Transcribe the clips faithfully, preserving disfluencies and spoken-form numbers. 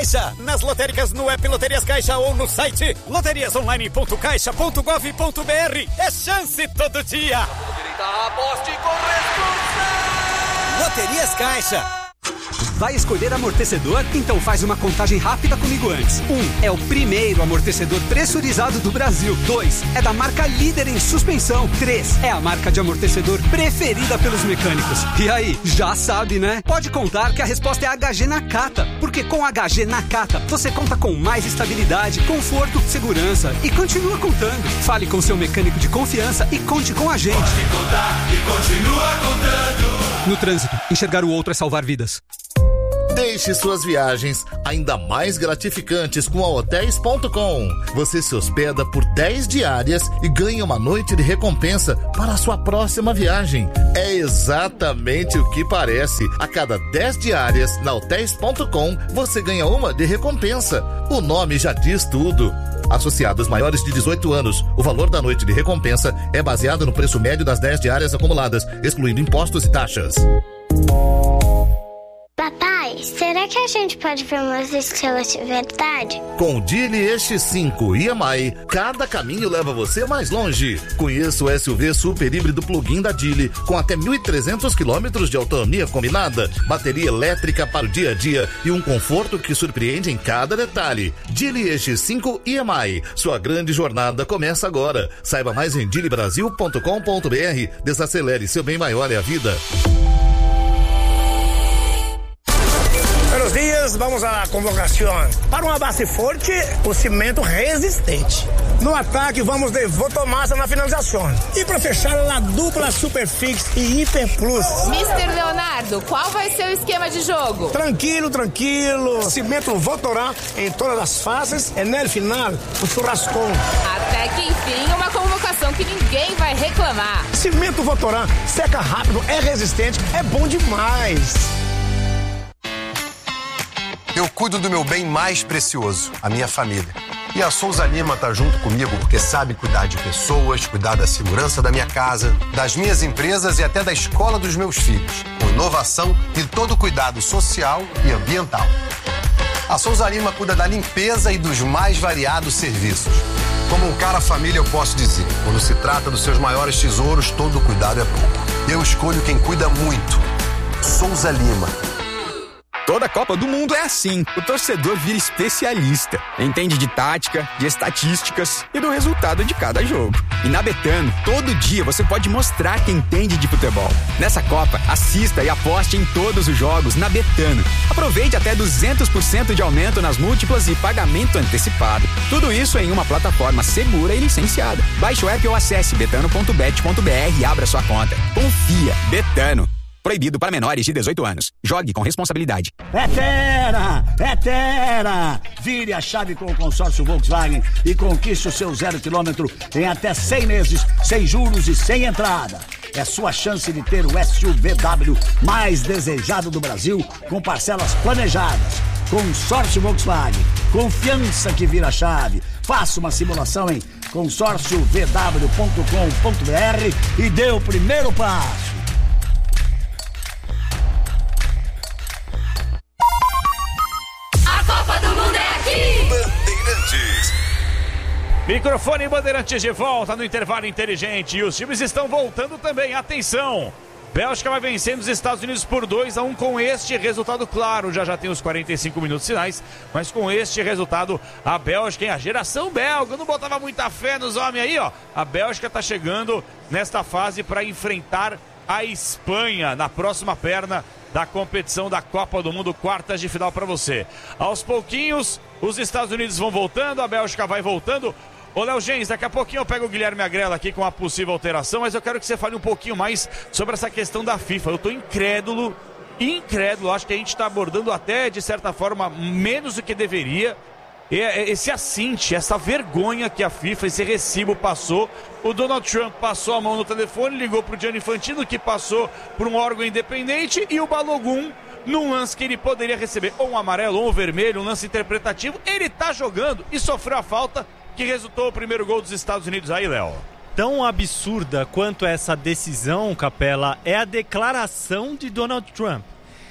Caixa. Nas lotéricas, no app Loterias Caixa ou no site loterias online ponto caixa ponto gov ponto br. É chance todo dia. Aposte com Loterias Caixa. Vai escolher amortecedor? Então faz uma contagem rápida comigo antes. Um, é o primeiro amortecedor pressurizado do Brasil. Dois, é da marca líder em suspensão. Três, é a marca de amortecedor preferida pelos mecânicos. E aí, já sabe, né? Pode contar que a resposta é H G Nakata, porque com H G Nakata você conta com mais estabilidade, conforto, segurança e continua contando. Fale com seu mecânico de confiança e conte com a gente. Pode contar e continua contando. No trânsito, enxergar o outro é salvar vidas. Deixe suas viagens ainda mais gratificantes com a hotéis ponto com. Você se hospeda por dez diárias e ganha uma noite de recompensa para a sua próxima viagem. É exatamente o que parece. A cada dez diárias na hotéis ponto com, você ganha uma de recompensa. O nome já diz tudo. Associados maiores de dezoito anos, o valor da noite de recompensa é baseado no preço médio das dez diárias acumuladas, excluindo impostos e taxas. Papai, será que a gente pode ver umas estrelas de verdade? Com o Geely E X cinco I M I, cada caminho leva você mais longe. Conheça o S U V super híbrido plug-in da Geely, com até mil e trezentos quilômetros de autonomia combinada, bateria elétrica para o dia a dia e um conforto que surpreende em cada detalhe. Geely E X cinco I M I, sua grande jornada começa agora. Saiba mais em geely brasil ponto com ponto br. Desacelere, seu bem maior é a vida. Buenos dias, vamos à convocação. Para uma base forte, o cimento resistente. No ataque, vamos de Votomassa na finalização. E para fechar, a dupla Superfix e Hiper Plus. mister Leonardo, qual vai ser o esquema de jogo? Tranquilo, tranquilo. Cimento Votorá em todas as fases e no final, o churrascão. Até que enfim, uma convocação que ninguém vai reclamar. Cimento Votorá, seca rápido, é resistente, é bom demais. Eu cuido do meu bem mais precioso, a minha família. E a Souza Lima tá junto comigo porque sabe cuidar de pessoas, cuidar da segurança da minha casa, das minhas empresas e até da escola dos meus filhos, com inovação e todo cuidado social e ambiental. A Souza Lima cuida da limpeza e dos mais variados serviços. Como um cara família, eu posso dizer, quando se trata dos seus maiores tesouros, todo cuidado é pouco. Eu escolho quem cuida muito. Souza Lima. Toda Copa do Mundo é assim. O torcedor vira especialista. Entende de tática, de estatísticas e do resultado de cada jogo. E na Betano, todo dia você pode mostrar que entende de futebol. Nessa Copa, assista e aposte em todos os jogos na Betano. Aproveite até duzentos por cento de aumento nas múltiplas e pagamento antecipado. Tudo isso em uma plataforma segura e licenciada. Baixe o app ou acesse betano ponto bet ponto br e abra sua conta. Confia. Betano. Proibido para menores de dezoito anos. Jogue com responsabilidade. É Terra! É Terra! Vire a chave com o consórcio Volkswagen e conquiste o seu zero quilômetro em até cem meses, sem juros e sem entrada. É sua chance de ter o S U V W mais desejado do Brasil, com parcelas planejadas. Consórcio Volkswagen. Confiança que vira a chave. Faça uma simulação em consórcio v w ponto com ponto br e dê o primeiro passo. Bandeirantes. Microfone Bandeirantes de volta no intervalo inteligente e os times estão voltando também. Atenção! Bélgica vai vencendo os Estados Unidos por dois a um com este resultado, claro, já já tem os quarenta e cinco minutos finais, mas com este resultado a Bélgica, hein? A geração belga, eu não botava muita fé nos homens aí, ó. A Bélgica tá chegando nesta fase para enfrentar a Espanha na próxima perna da competição da Copa do Mundo, quartas de final para você. Aos pouquinhos, os Estados Unidos vão voltando, a Bélgica vai voltando. Ô Léo Gens, daqui a pouquinho eu pego o Guilherme Agrela aqui com a possível alteração, mas eu quero que você fale um pouquinho mais sobre essa questão da FIFA. Eu tô incrédulo, incrédulo, acho que a gente está abordando até, de certa forma, menos do que deveria. Esse assinte, essa vergonha que a FIFA, esse recibo passou. O Donald Trump passou a mão no telefone, ligou pro Gianni Infantino, que passou por um órgão independente, e o Balogun, num lance que ele poderia receber ou um amarelo ou um vermelho, um lance interpretativo, ele tá jogando e sofreu a falta que resultou o primeiro gol dos Estados Unidos aí, Léo. Tão absurda quanto essa decisão, Capela, é a declaração de Donald Trump,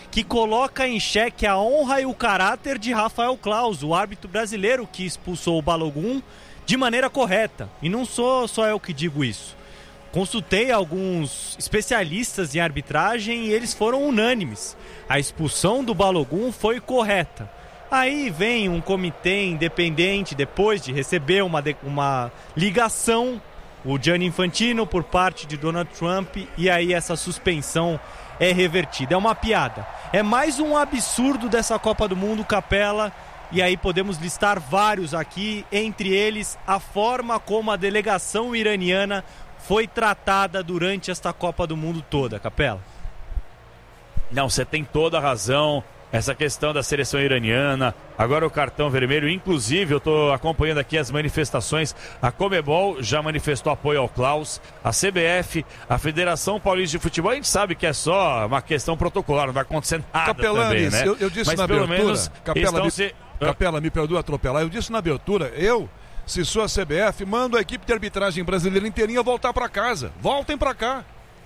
que coloca em xeque a honra e o caráter de Rafael Claus, o árbitro brasileiro que expulsou o Balogun de maneira correta. E não sou só eu que digo isso. Consultei alguns especialistas em arbitragem e eles foram unânimes. A expulsão do Balogun foi correta. Aí vem um comitê independente, depois de receber uma, de, uma ligação, o Gianni Infantino, por parte de Donald Trump, e aí essa suspensão é revertida. É uma piada. É mais um absurdo dessa Copa do Mundo, Capela, e aí podemos listar vários aqui, entre eles a forma como a delegação iraniana foi tratada durante esta Copa do Mundo toda, Capela. Não, você tem toda a razão. Essa questão da seleção iraniana, agora o cartão vermelho, inclusive eu estou acompanhando aqui as manifestações, a Conmebol já manifestou apoio ao Claus, a C B F, a Federação Paulista de Futebol, a gente sabe que é só uma questão protocolar, não vai acontecer nada. Capelanes, também, né? eu, eu disse Mas na pelo abertura, menos Capela, me, se... Capela, me perdoa atropelar, eu disse na abertura, eu, se sou a C B F, mando a equipe de arbitragem brasileira inteirinha voltar para casa, voltem para cá.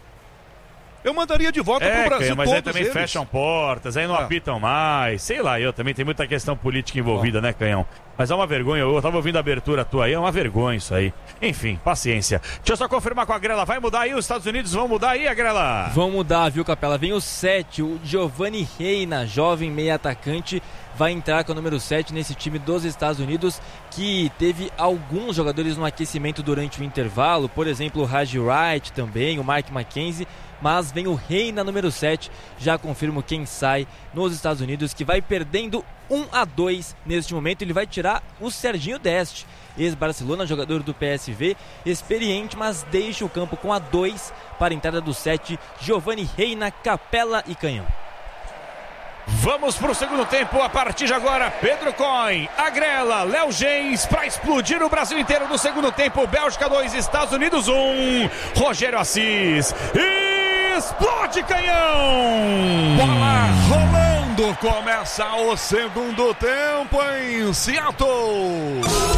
Eu mandaria de volta é, pro Brasil, mas todos aí também eles. fecham portas, aí não ah. apitam mais, sei lá, eu também tem muita questão política envolvida, Bom. né, Canhão? Mas é uma vergonha, eu tava ouvindo a abertura tua aí, é uma vergonha isso aí. Enfim, paciência. Deixa eu só confirmar com a Grela, vai mudar aí? Os Estados Unidos vão mudar aí, a Grela? Vão mudar, viu, Capela? Vem o sete, o Giovanni Reina, jovem meia atacante, vai entrar com o número sete nesse time dos Estados Unidos, que teve alguns jogadores no aquecimento durante o intervalo, por exemplo, o Raji Wright também, o Mike McKenzie, mas vem o Reina número sete, já confirmo quem sai nos Estados Unidos, que vai perdendo um a dois neste momento. Ele vai tirar o Serginho Deste, ex-Barcelona, jogador do P S V, experiente, mas deixa o campo com a dois para a entrada do sete, Giovanni Reina, Capela e Canhão. Vamos para o segundo tempo, a partir de agora, Pedro Coin, Agrela, Léo Gens, para explodir o Brasil inteiro no segundo tempo, Bélgica dois, Estados Unidos um, Rogério Assis, explode, Canhão! Bola rolando, começa o segundo tempo em Seattle.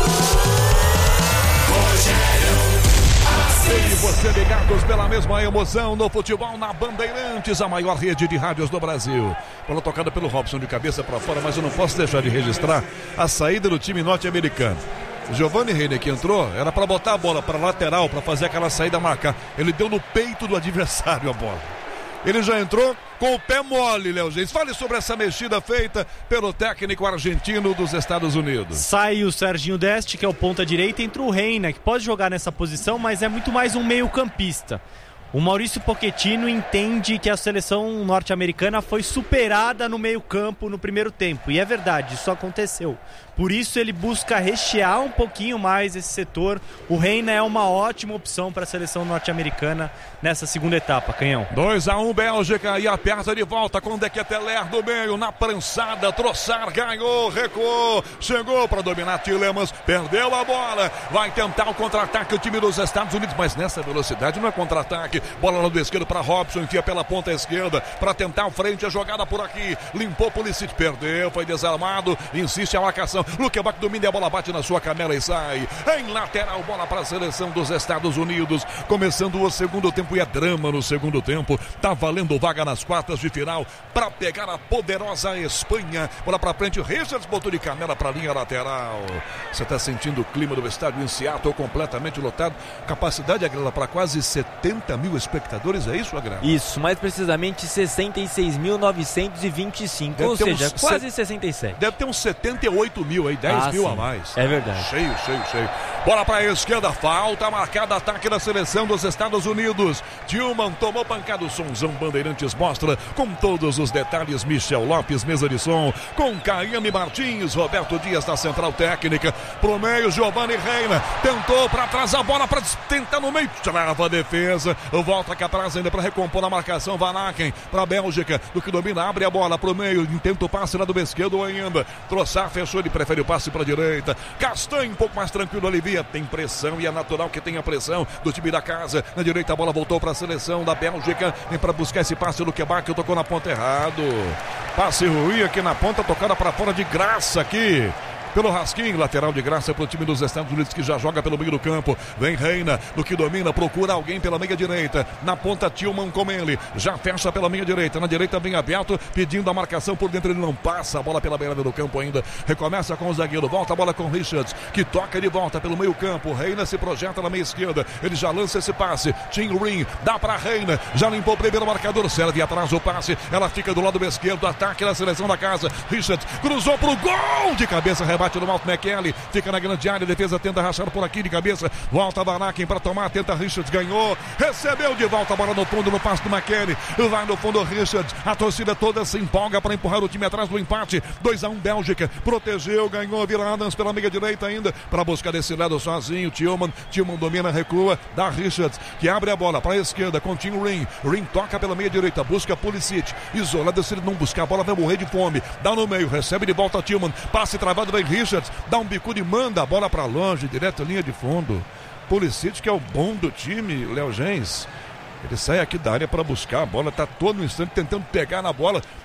E você ligados pela mesma emoção no futebol na Bandeirantes, a maior rede de rádios do Brasil. Bola tocada pelo Robson de cabeça para fora, mas eu não posso deixar de registrar a saída do time norte-americano. O Giovanni Reina que entrou, era para botar a bola para lateral, para fazer aquela saída marcar. Ele deu no peito do adversário a bola. Ele já entrou com o pé mole, Léo Gens. Fale sobre essa mexida feita pelo técnico argentino dos Estados Unidos. Sai o Serginho Deste, que é o ponta direita, entra o Reina, que pode jogar nessa posição, mas é muito mais um meio campista. O Maurício Pochettino entende que a seleção norte-americana foi superada no meio-campo no primeiro tempo. E é verdade, isso aconteceu. Por isso ele busca rechear um pouquinho mais esse setor. O Reina é uma ótima opção para a seleção norte-americana nessa segunda etapa, Canhão. dois a um Bélgica e aperta de volta com Dequeteler do meio, na prançada, Trossard ganhou, recuou, chegou para dominar Tielemans, perdeu a bola, vai tentar o contra-ataque o time dos Estados Unidos, mas nessa velocidade não é contra-ataque. Bola no lado esquerdo para Robson, enfia pela ponta esquerda para tentar frente a jogada por aqui, limpou Pulisic, perdeu, foi desarmado, insiste a marcação. Luquebac domina e a bola bate na sua canela e sai. Em lateral, bola para a seleção dos Estados Unidos. Começando o segundo tempo e é drama no segundo tempo. Tá valendo vaga nas quartas de final para pegar a poderosa Espanha. Bola para frente, Richards botou de canela para a linha lateral. Você está sentindo o clima do estádio em Seattle completamente lotado. Capacidade, Agrela, para quase setenta mil espectadores, é isso, Agrela? Isso, mais precisamente sessenta e seis mil novecentos e vinte e cinco, ou seja, quase sessenta e sete. Deve ter uns setenta e oito mil aí, dez ah, mil sim. a mais. É verdade. Cheio, cheio, cheio. Bola para a esquerda, falta marcada, ataque da seleção dos Estados Unidos. Tillman tomou pancada, o Sonzão Bandeirantes mostra com todos os detalhes. Michel Lopes, mesa de som, com Caiane Martins, Roberto Dias da central técnica. Pro meio, Giovanni Reina tentou para trás a bola para tentar no meio, trava a defesa, volta aqui atrás ainda para recompor a marcação. Van Aken para a Bélgica, do que domina, abre a bola pro meio, intenta o passe lá do esquerdo ainda. Troçar fechou, ele prefere o passe para a direita. Castanho um pouco mais tranquilo, alivia, tem pressão e é natural que tenha pressão do time da casa. Na direita a bola voltou para a seleção da Bélgica, vem para buscar esse passe do Quebec, tocou na ponta errado. Passe ruim aqui na ponta, tocada para fora de graça aqui pelo Raskin, lateral de graça para o time dos Estados Unidos que já joga pelo meio do campo. Vem Reina, do que domina, procura alguém pela meia direita. Na ponta, Tillman com ele. Já fecha pela meia direita. Na direita, bem aberto, pedindo a marcação por dentro. Ele não passa a bola pela beirada do campo ainda. Recomeça com o zagueiro. Volta a bola com Richards, que toca de volta pelo meio campo. Reina se projeta na meia esquerda. Ele já lança esse passe. Tim Ring, dá para Reina. Já limpou o primeiro marcador. Serve atrás o passe. Ela fica do lado esquerdo. Ataque da seleção da casa. Richards cruzou pro gol. De cabeça, rebate no Malton McKelly. Fica na grande área. Defesa tenta rachar por aqui de cabeça. Volta Vanaken para tomar. Tenta Richards. Ganhou. Recebeu de volta a bola no fundo. No passe do McKelly. Vai no fundo Richards. A torcida toda se empolga para empurrar o time atrás do empate. dois a um Bélgica. Protegeu. Ganhou. Vira Adams pela meia direita ainda. Para buscar desse lado sozinho. Tillman. Tillman domina. Recua. Dá Richards. Que abre a bola para a esquerda. Continua o Ring. Ring toca pela meia direita. Busca Pulisic. Isolado. Se ele não buscar a bola vai morrer de fome. Dá no meio. Recebe de volta Tillman. Passe travado. Vem Richards. Dá um bicudo e manda a bola para longe. Direto linha de fundo. Pulisic, que é o bom do time, Léo Gens. Ele sai aqui da área para buscar a bola, tá todo instante tentando pegar na bola.